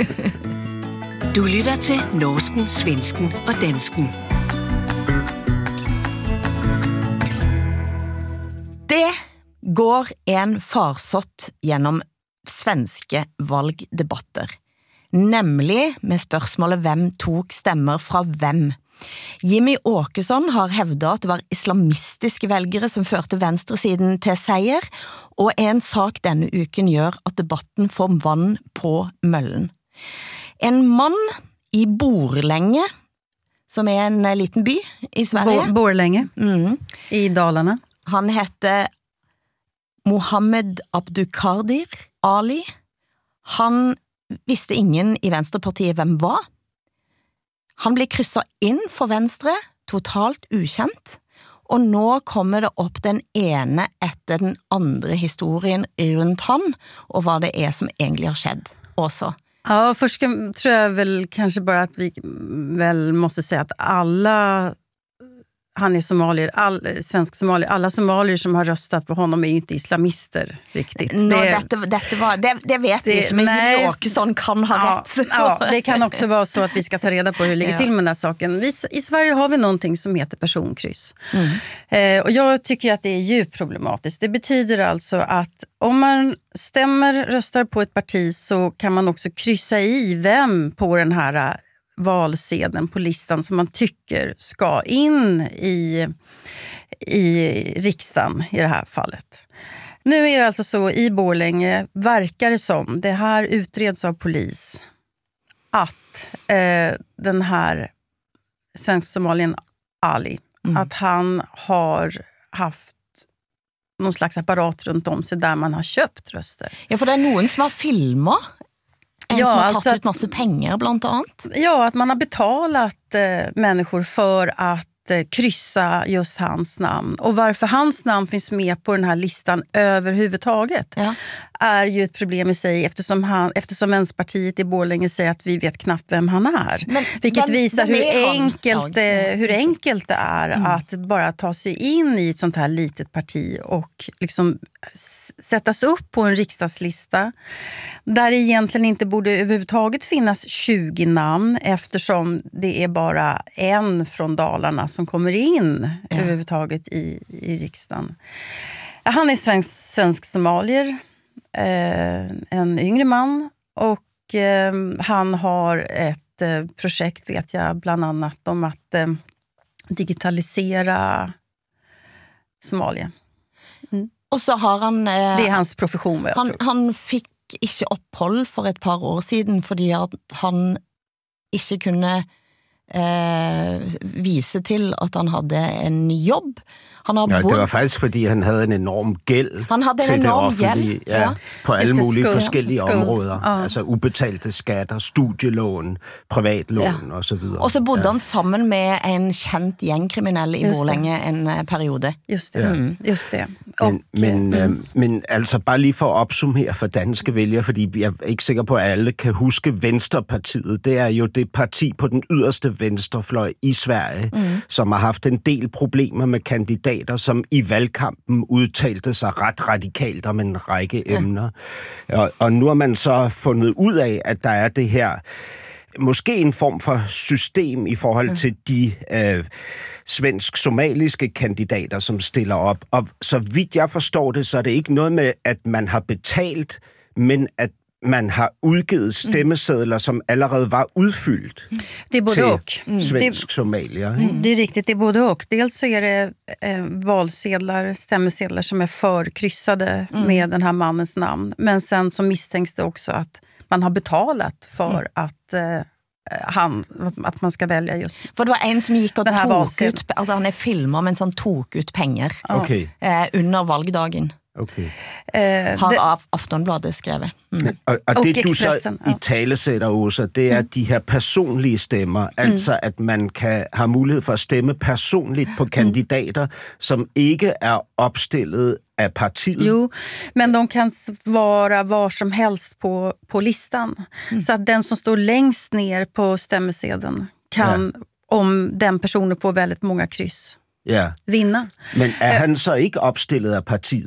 Du lytter til norsken, svensken og dansken. går en farsott genom svenske valgdebatter. Nemlig med spørsmålet hvem tok stemmer fra hvem. Jimmy Åkesson har hævdet at det var islamistiske velgere som førte venstresiden til seier, og en sak denne uken gjør at debatten får vann på møllen. En mann i Borlänge, som er en liten by i Sverige. Bo- Borlänge, mm. i Dalarna. Han hette Mohammed Abdukadir Ali. Han visste ingen i Venstrepartiet hvem var. Han ble krysset inn for Venstre, totalt ukjent, og nå kommer det opp den ene etter den andre historien rundt han, og vad det är som egentligen har skett också. Ja, först ska, tror jag väl kanske bara att vi väl måste säga att alla, han är somalier, all, svensk somalier, alla somalier som har röstat på honom är ju inte islamister riktigt. Nå, det, dette, dette var, det, det vet det, vi som Jimmy Åkesson kan ha ja, rätt. Ja, det kan också vara så att vi ska ta reda på hur det ligger ja. till med den här saken. Vi, i Sverige har vi någonting som heter personkryss. Mm. Eh, och jag tycker att det är djupt problematiskt. Det betyder alltså att om man stämmer, röstar på ett parti så kan man också kryssa i vem på den här valsedeln på listan som man tycker ska in i, i riksdagen i det här fallet. Nu är det alltså så i Borlänge, verkar det som, det här utreds av polis, att eh, den här svensk-somalien Ali, mm. att han har haft någon slags apparat runt om sig där man har köpt röster. Ja, för det är någon som har filmat. En ja, som har alltså tagit ut massa pengar bland annat. Ja, att man har betalat eh, människor för att eh, kryssa just hans namn. Och varför hans namn finns med på den här listan överhuvudtaget ja. är ju ett problem i sig eftersom, han, eftersom Vänsterpartiet i Borlänge säger att vi vet knappt vem han är. Men, vilket vem, visar vem hur, enkelt det, hur enkelt det är mm. att bara ta sig in i ett sånt här litet parti och liksom sättas upp på en riksdagslista där det egentligen inte borde överhuvudtaget finnas tjugo namn eftersom det är bara en från Dalarna som kommer in ja. överhuvudtaget i, i riksdagen. Han är svensk, svensk somalier, eh, en yngre man och eh, han har ett eh, projekt vet jag bland annat om att eh, digitalisera Somalia. Mm. Och så har han... Eh, det är hans profession, jag han, tror. Han fick inte uppehåll för ett par år sedan för att han inte kunde eh, visa till att han hade en jobb. Han har ja, bodd... det var faktisk fordi han havde en enorm gæld han havde en til enorm det offentlige, gæld, ja. ja, på alle mulige skuld, forskellige skuld. områder. Ja. Altså ubetalte skatter, studielån, privatlån ja. og så videre. Og så bodde ja. han sammen med en känd gängkriminell i Borlänge en periode. Just det. Ja. Mm. Just det. Men, och, men, mm. øh, men altså bare lige for at opsummere for danske vælgere, fordi jeg er ikke sikker på, at alle kan huske Venstrepartiet. Det er jo det parti på den yderste venstrefløj i Sverige, mm. som har haft en del problemer med kandidater, som i valgkampen udtalte sig ret radikalt om en række ja. emner. Og, og nu har man så fundet ud af, at der er det her måske en form for system i forhold ja. til de øh, svensk-somaliske kandidater, som stiller op. Og så vidt jeg forstår det, så er det ikke noget med, at man har betalt, men at man har udgivet stemmesedler, som allerede var udfyldt det är både till och. svensk somalier. Mm. Det är riktigt, det är både och. Dels så är det eh, valsedlar, stämmesedlar som är förkryssade mm. med den här mannens namn. Men sen så misstänks det också att man har betalat för mm. att eh, han, att man ska välja just. För det var en som gick och den här tog valsedel. ut, alltså han är filmad men han tog ut pengar okay. eh, under valgdagen. Okay. Eh, har det... Aftonbladet skrevet. Mm. Og, og, og det du så i tale sætter, Åsa, det er mm. de her personlige stemmer. Altså mm. at man kan have mulighed for at stemme personligt på kandidater, mm. som ikke er opstillet af partiet. Jo, men de kan vara var som helst på, på listan. Mm. Så att den som står längst ner på stämmesedeln kan, ja. om den personen får väldigt många kryss, ja. vinna. Men er han så ikke opstillet af partiet?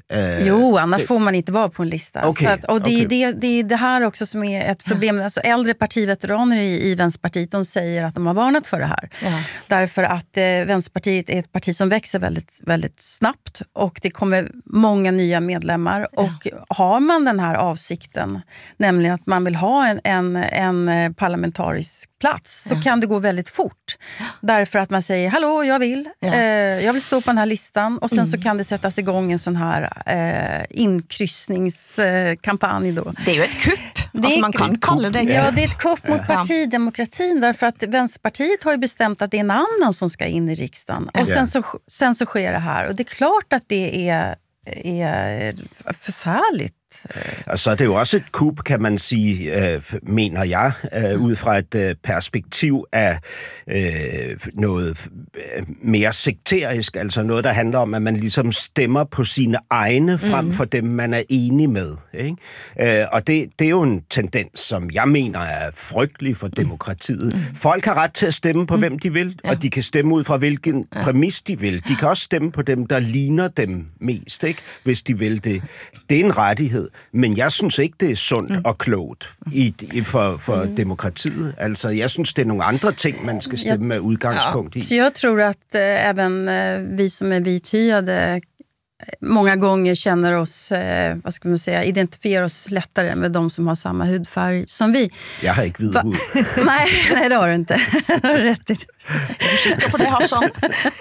Eh, jo, annars det... får man inte vara på en lista. Okay, så att, och det, okay. är det, det är det här också som är ett problem. Alltså, äldre partiveteraner i, i Vänsterpartiet, de säger att de har varnat för det här. Ja. Därför att eh, Vänsterpartiet är ett parti som växer väldigt, väldigt snabbt och det kommer många nya medlemmar. Ja. Och har man den här avsikten, nämligen att man vill ha en, en, en parlamentarisk plats, så ja. kan det gå väldigt fort. Ja. Därför att man säger, hallå, jag vill. Ja. Eh, jag vill stå på den här listan. Och sen mm. så kan det sättas igång en sån här eh, inkryssningskampanj då. Det är ju ett kupp. Det alltså man kan kalla det. Ja, det är ett kupp mot partidemokratin. Därför att Vänsterpartiet har ju bestämt att det är en annan som ska in i riksdagen. Och sen så, sen så sker det här. Och det är klart att det är, är förfärligt. Altså, det er jo også et kup, kan man sige, øh, mener jeg, øh, ud fra et øh, perspektiv af øh, noget øh, mere sekterisk, altså noget, der handler om, at man ligesom stemmer på sine egne frem mm. for dem, man er enig med. Ikke? Øh, og det, det er jo en tendens, som jeg mener er frygtelig for demokratiet. Mm. Folk har ret til at stemme på, mm. hvem de vil, ja. og de kan stemme ud fra, hvilken ja. præmis de vil. De kan også stemme på dem, der ligner dem mest, ikke? Hvis de vil det. Det er en rettighed. Men jeg synes ikke, det er sundt mm. og klogt i, i, for, for mm. demokratiet. Altså, jeg synes, det är några andra ting, man ska stämma med utgångspunkt i. Så jag tror att eh, även eh, vi som är vithyade många gånger känner oss, eh, vad ska man säga, identifierar oss lättare med de som har samma hudfärg som vi. Jag har inte vid hud. nej, nej, det har du inte. Du har rätt i det. Ursäkta på det, Hassan.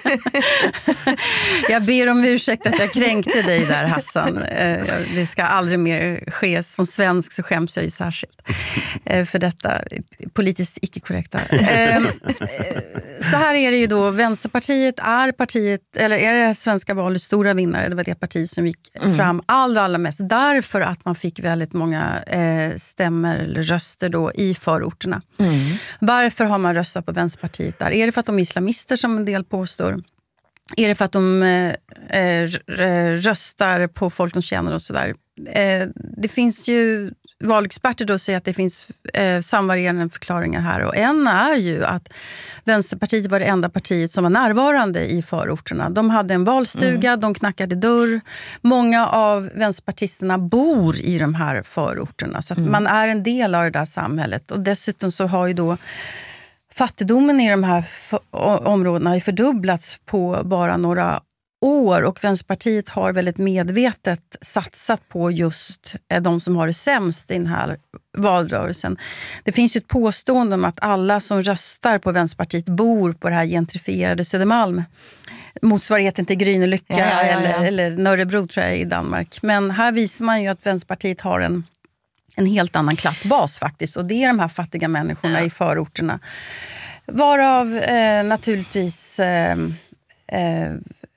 Jag ber om ursäkt att jag kränkte dig där, Hassan. Eh, det ska aldrig mer ske. Som svensk så skäms jag ju särskilt eh, för detta politiskt icke-korrekta. Eh, så här är det ju då. Vänsterpartiet är partiet, eller är det svenska valets stora vinnare. Det var det parti som gick mm. fram allra, allra mest. Därför att man fick väldigt många eh, stämmer eller röster då i förorterna. Mm. Varför har man röstat på Vänsterpartiet där? Är det för att de är islamister som en del påstår? Är det för att de eh, röstar på folk de känner och sådär? Eh, det finns ju valexperter då säger att det finns eh, samvarierande förklaringar här. Och en är ju att Vänsterpartiet var det enda partiet som var närvarande i förorterna. De hade en valstuga, mm. de knackade dörr. Många av vänsterpartisterna bor i de här förorterna. Så att mm. man är en del av det där samhället. Och dessutom så har ju då fattigdomen i de här områdena har ju fördubblats på bara några år, och Vänsterpartiet har väldigt medvetet satsat på just de som har det sämst i den här valrörelsen. Det finns ju ett påstående om att alla som röstar på Vänsterpartiet bor på det här gentrifierade Södermalm. Motsvarigheten till Grünelycka ja, ja, ja, ja. eller, eller Nörrebro tror jag i Danmark. Men här visar man ju att Vänsterpartiet har en en helt annan klassbas faktiskt. Och det är de här fattiga människorna i förorterna. Varav eh, naturligtvis eh, eh,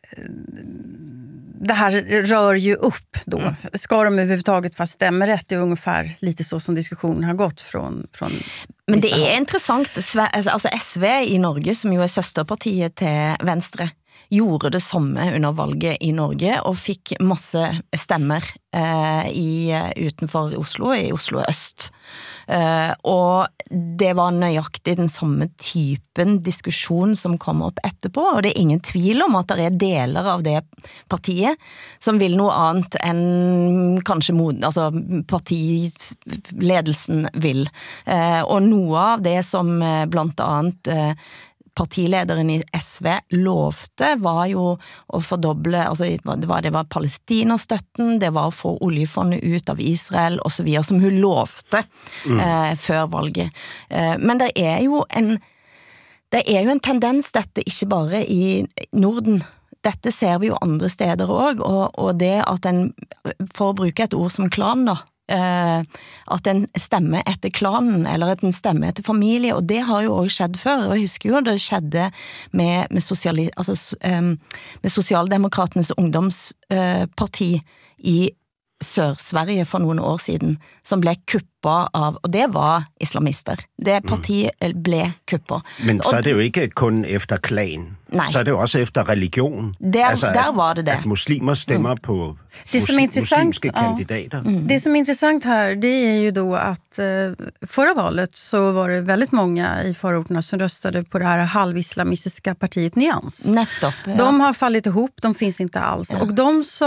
det här rör ju upp då. Mm. Ska de överhuvudtaget fast stämma rätt? Det är ungefär lite så som diskussionen har gått från, från Men det är intressant. Alltså S V i Norge, som ju är søsterpartiet till Venstre, gjorde det samme under valget i Norge og fikk masse stemmer eh, i, utenfor Oslo, i Oslo øst. Eh, og det var nøyaktig den samme typen diskusjon som kom opp etterpå, og det er ingen tvil om at det er deler av det partiet som vil noe annet enn kanskje mod, altså partiledelsen vil. Eh, og noe av det som eh, blant annet eh, partilederen i S V lovte var jo å fordoble, altså det var, det var Palestina-støtten, det var å få oljefondet ut av Israel og så videre, som hun lovte mm. eh, før valget. Eh, men det er jo en det er jo en tendens, dette ikke bare i Norden. Dette ser vi jo andre steder også, og, og det at en, for å bruke et ord som klan da, Uh, at en stemme etter klanen, eller at en stemme etter familie, og det har jo også skjedd før, og jeg husker jo det skjedde med, med, sosiali, altså, um, med Sosialdemokraternes ungdomsparti uh, i Sør-Sverige for noen år siden, som ble kuppa av, og det var islamister. Det partiet ble kuppa. Men så er det jo ikke kun efter klan. Nej. Så er det jo også efter religion. Der, alltså, der at, var det det. At muslimer stemmer mm. på det som mus- muslimske kandidater. Ja. Mm. Det som är intressant här, det är ju då att eh, förra valet så var det väldigt många i förorterna som röstade på det här halvislamistiska partiet Nyans. Nettopp, ja. De har fallit ihop, de finns inte alls. Ja. Och de som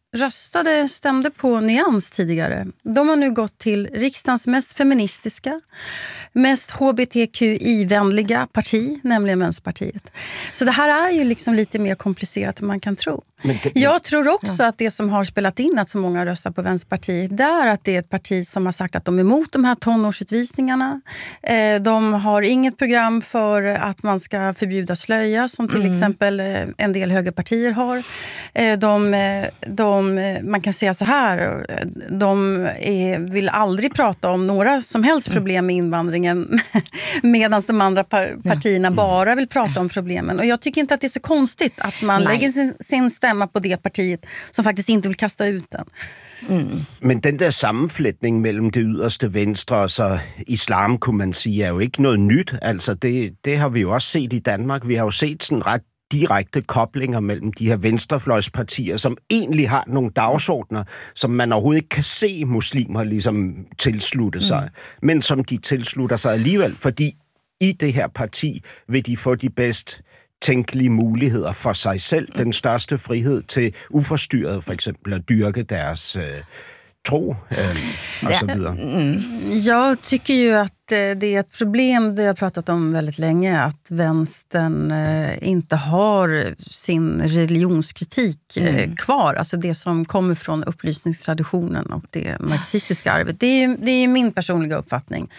röstade, stämde på Nyans tidigare, de har nu gått till riksdagens mest feministiska, mest H B T Q I-vänliga parti, nämligen Vänsterpartiet. Så det här är ju liksom lite mer komplicerat än man kan tro. Det, jag tror också ja. att det som har spelat in att så många röstar på Vänsterpartiet, det är att det är ett parti som har sagt att de är emot de här tonårsutvisningarna. Eh, de har inget program för att man ska förbjuda slöja, som till mm. exempel eh, en del högerpartier har. Eh, de, de, man kan säga så här, de är, vill aldrig prata om några som helst problem med invandringen, medan de andra partierna ja. bara vill prata om problemen. Och jag tycker inte att det är så konstigt att man Nej. lägger sin, sin stämma på det partiet som faktiskt inte vill kasta ut den. Mm. Men den der sammenflætning mellem det yderste venstre og så islam, kunne man sige, er jo ikke noget nyt. Altså det, det har vi jo også set i Danmark. Vi har jo set sådan ret direkte koblinger mellem de her venstrefløjspartier, som egentlig har nogle dagsordner, som man overhovedet ikke kan se muslimer ligesom tilslutte sig, mm. men som de tilslutter sig alligevel, fordi i det her parti vil de få de bedst tænkelige muligheder for sig selv, den største frihed til uforstyrret for eksempel at dyrke deres øh, tro øh, och så vidare. Jag tycker ju att det är ett problem, det jag har pratat om väldigt länge, att vänstern inte har sin religionskritik mm. kvar. Alltså det som kommer från upplysningstraditionen och det marxistiska arvet. Det är, det är min personliga uppfattning.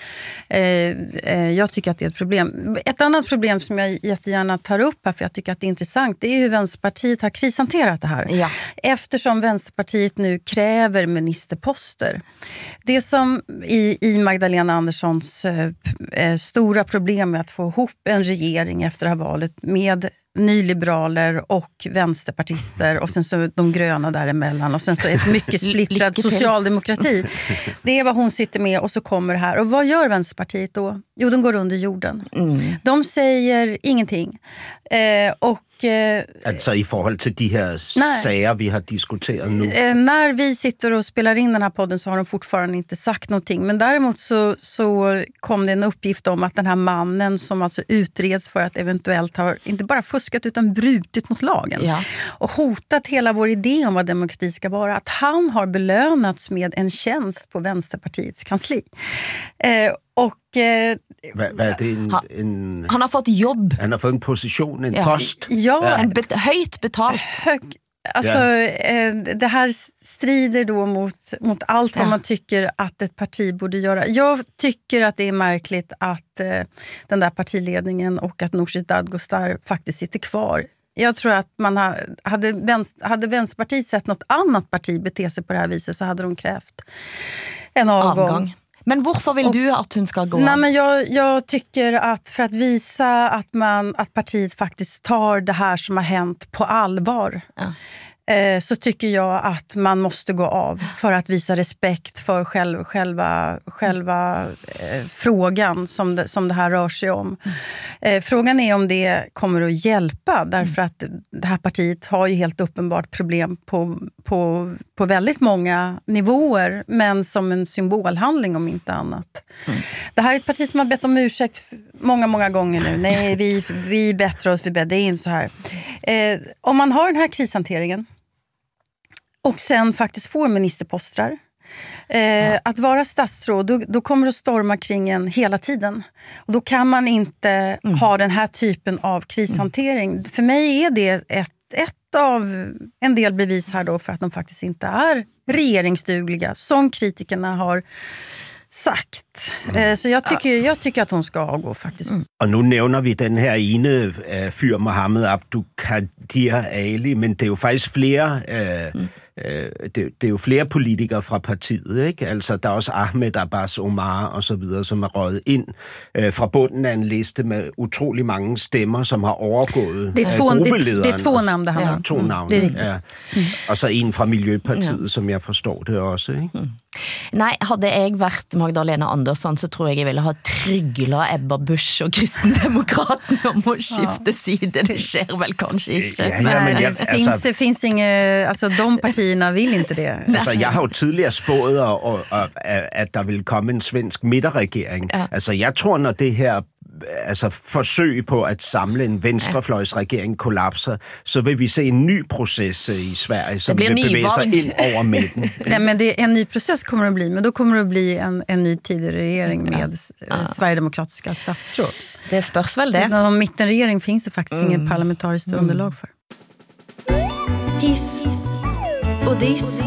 Jag tycker att det är ett problem. Ett annat problem som jag jättegärna tar upp här, för jag tycker att det är intressant, det är hur Vänsterpartiet har krishanterat det här. Ja. Eftersom Vänsterpartiet nu kräver ministerposter. Det som i, i Magdalena Anderssons eh, stora problem med att få ihop en regering efter det här valet med nyliberaler och vänsterpartister och sen så de gröna däremellan och sen så ett mycket splittrad socialdemokrati. Det är vad hon sitter med och så kommer det här. Och vad gör Vänsterpartiet då? Jo, de går under jorden. Mm. De säger ingenting. Eh, och alltså i förhållande till de här saker vi har diskuterat nu. När vi sitter och spelar in den här podden så har de fortfarande inte sagt någonting. Men däremot så, så kom det en uppgift om att den här mannen som alltså utreds för att eventuellt ha inte bara fuskat utan brutit mot lagen. Ja. Och hotat hela vår idé om vad demokrati ska vara. Att han har belönats med en tjänst på Vänsterpartiets kansli. Eh, och eh, Vad, vad är det en, han, en, han har fått jobb. Han har fått en position, en ja. post. Ja, en bet, höjt betalt. Hög, alltså, ja. eh, det här strider då mot, mot allt vad ja. man tycker att ett parti borde göra. Jag tycker att det är märkligt att eh, den där partiledningen och att Nooshi Dadgostar faktiskt sitter kvar. Jag tror att man ha, hade, vänster, hade Vänsterpartiet sett något annat parti bete sig på det här viset så hade de krävt en avgång. avgång. Men varför vill och, du att hon ska gå? Nej, men jag, jag tycker att för att visa att, man, att partiet faktiskt tar det här som har hänt på allvar. Ja. Eh, så tycker jag att man måste gå av för att visa respekt för själv, själva, själva eh, frågan som det, som det här rör sig om. Eh, frågan är om det kommer att hjälpa därför att det här partiet har ju helt uppenbart problem på, på, på väldigt många nivåer, men som en symbolhandling om inte annat. Mm. Det här är ett parti som har bett om ursäkt många, många gånger nu. Nej, vi, vi bättrar oss, vi bättrar. Det är inte så här. Eh, om man har den här krishanteringen och sen faktiskt får ministerposter. Eh, ja. Att vara statsråd, då, då kommer det att storma kring en hela tiden. Och då kan man inte mm. ha den här typen av krishantering. Mm. För mig är det ett, ett av en del bevis här då för att de faktiskt inte är regeringsdugliga, som kritikerna har sagt. Mm. Så jag tycker, jag tycker att hon ska avgå faktiskt. Mm. Och nu nämner vi den här ene äh, fyr Mohammed Abduqadir Ali, men det är ju faktiskt flera äh, mm. Det, det er jo flere politikere fra partiet, ikke? Altså, der er også Ahmed Abbas Omar og så videre, som er røget ind øh, fra bunden af en liste med utrolig mange stemmer, som har overgået det er to, gruppelederen. Det er to navn, der handler om. To navn, det er ja. Og så en fra Miljøpartiet, ja. som jeg forstår det også, ikke? Mm. Nej, hade jag varit Magdalena Andersson så tror jag jag ville ha tryggla Ebba Busch och Kristendemokraterna om att skifta sida. Det sker väl kanske inte. Ja, ja, men Nej, jag, det, finns, alltså, det finns inget, alltså de partierna vill inte det. Alltså jag har ju tidigare spået och, och, och, att der vil komme en svensk midterregering. Ja. Altså jeg tror, når det her altså forsøg på at samle en venstrefløjsregering kollapser, så vil vi se en ny proces i Sverige, som vil bevæge sig ind over midten. Nej, men det är en ny process kommer det att bli, men då kommer det att bli en, en ny tidig regering med ja. Sverigedemokratiska statsråd. Det spörs väl det. Någon mittenregering finns det faktiskt mm. ingen parlamentariskt mm. underlag för. Hiss och diss.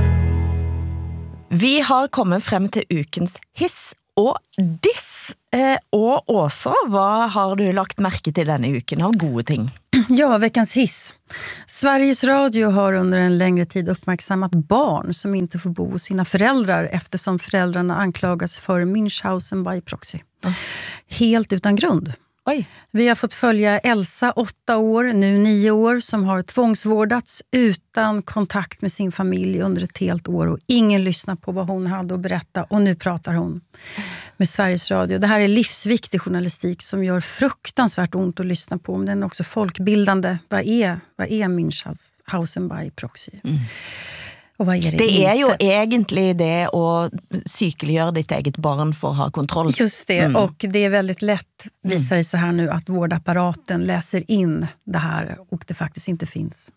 Vi har kommit frem til ukens hiss og diss. Eh, og Åsa, vad har du lagt märke till denna uken av gode ting? Ja, veckans hiss. Sveriges Radio har under en längre tid uppmärksammat barn som inte får bo hos sina föräldrar eftersom föräldrarna anklagas för Münchhausen by proxy. Mm. Helt utan grund. Oj. Vi har fått följa Elsa, åtta år, nu nio år, som har tvångsvårdats utan kontakt med sin familj under ett helt år och ingen lyssnar på vad hon hade att berätta och nu pratar hon med Sveriges Radio. Det här är livsviktig journalistik som gör fruktansvärt ont att lyssna på, men den är också folkbildande. Vad är, vad är Münchhausen by proxy? Mm. Och vad är det, det är inte? ju egentligen det att sykeliggöra ditt eget barn för att ha kontroll. Just det, mm. och det är väldigt lätt, visar det sig här nu, att vårdapparaten läser in det här och det faktiskt inte finns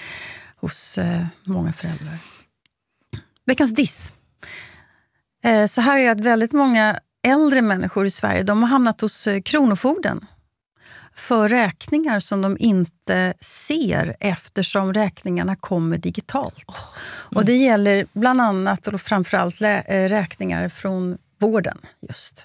hos eh, många föräldrar. Veckans diss. Eh, så här är det att väldigt många äldre människor i Sverige, de har hamnat hos eh, Kronofogden för räkningar som de inte ser eftersom räkningarna kommer digitalt. Oh. Mm. Och det gäller bland annat och framförallt lä- räkningar från vården just.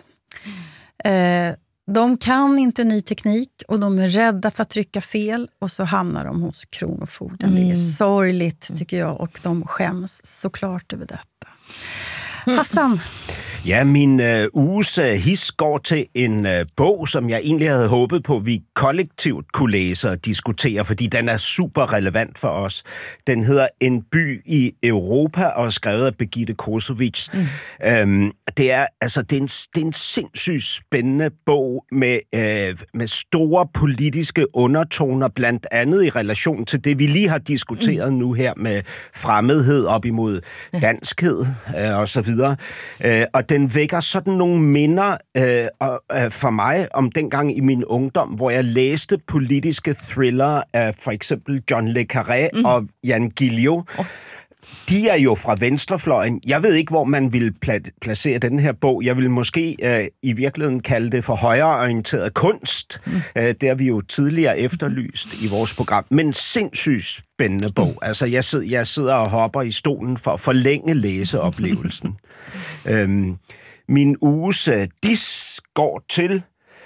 Mm. Eh, de kan inte ny teknik och de är rädda för att trycka fel och så hamnar de hos Kronofogden. Mm. Det är sorgligt tycker jag och de skäms såklart över detta. Mm. Hassan? Ja, min øh, uges øh, his går til en øh, bog, som jeg egentlig havde håbet på, vi kollektivt kunne læse og diskutere, fordi den er super relevant for os. Den hedder En by i Europa og er skrevet af Birgitte Kosovic. Mm. Øhm, det, er, altså, det, er en, det er en sindssygt spændende bog med, øh, med store politiske undertoner, blandt andet i relation til det, vi lige har diskuteret mm. nu her med fremmedhed op imod danskhed øh, og så videre. Øh, og den vækker sådan nogle minder øh, øh, for mig om dengang i min ungdom, hvor jeg læste politiske thriller af for eksempel John le Carré mm. og Jan Guillou. Oh. De er jo fra venstrefløjen. Jeg ved ikke, hvor man vil pla- placere den her bog. Jeg vil måske øh, i virkeligheden kalde det for højreorienteret kunst. Mm. Øh, det har vi jo tidligere efterlyst i vores program. Men sindssygt spændende bog. Mm. Altså, jeg, sid- jeg sidder og hopper i stolen for at forlænge læseoplevelsen. øhm, min uges øh, dis går til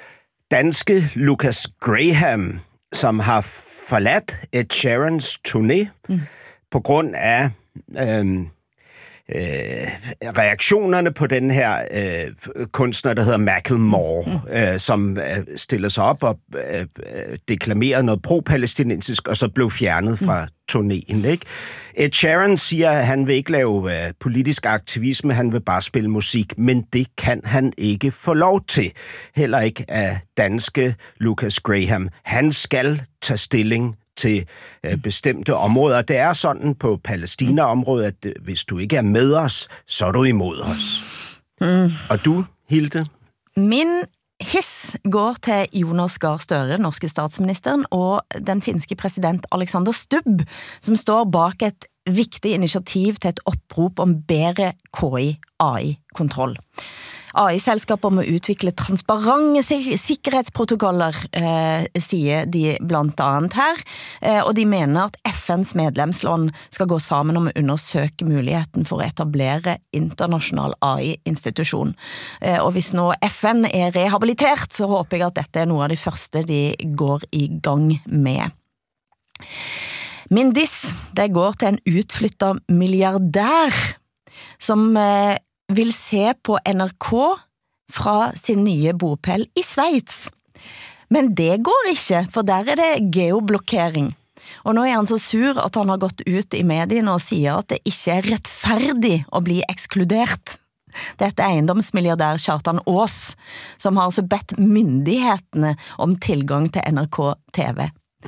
danske Lucas Graham, som har forladt Ed Sheerans turné mm. på grund af øhm, øh, reaktionerne på den her øh, kunstner, der hedder Macklemore, mm. øh, som øh, stillede sig op og øh, deklamerede noget pro-palæstinensisk, og så blev fjernet fra mm. turnéen. Ikke? Ed Sheeran siger, at han vil ikke lave øh, politisk aktivisme, han vil bare spille musik, men det kan han ikke få lov til. Heller ikke af danske Lucas Graham. Han skal tage stilling til øh, bestemte områder. Det er sådan på Palæstina-området, at øh, hvis du ikke er med os, så er du imod os. Mm. Og du, Hilde? Min hiss går til Jonas Gahr Støre, norske statsministeren, og den finske præsident Alexander Stubb, som står bak et vigtigt initiativ til et opprop om bedre K I A I-kontroll. A I-selskaper må utvikle transparente sik- sikkerhedsprotokoller, eh, sier de blant annet her, eh, og de mener at F N's medlemsland skal gå sammen om å undersøke muligheten for å etablere internasjonal A I-institusjon. Eh, og hvis nå F N er rehabilitert, så håper jeg at dette er noe av det første de går i gang med. Min diss, det går til en utflyttet milliardær, som eh, vil se på N R K fra sin nye bopel i Schweiz. Men det går ikke, for der er det geoblokkering. Og nå er han så sur at han har gått ut i mediene og sier at det ikke er rettferdig å bli ekskludert. Dette er eiendomsmilliardær Kjartan Aas, som har altså bedt myndighetene om tilgang til N R K T V.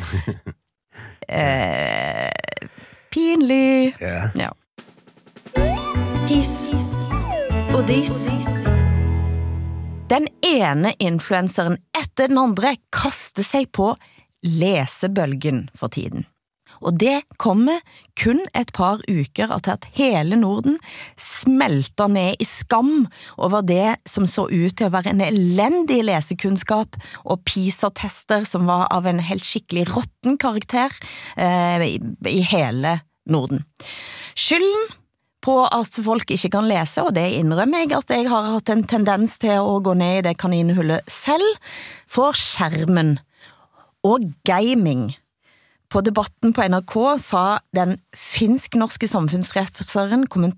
eh, pinlig. Ja. Ja. Hiss og diss. Den ene influenceren etter den andre kaster seg på lesebølgen for tiden. Og det kommer kun et par uker til at hele Norden smelter ned i skam over det som så ut til å være en elendig lesekunnskap og PISA-tester som var av en helt skikkelig rotten karakter eh, i, i hele Norden. Skylden på at folk ikke kan lese, og det innrømmer jeg at jeg har hatt en tendens til å gå ned i det kaninhullet selv, for skjermen og gaming. På debatten på N R K sa den finsk-norske samfunnsrefsøren,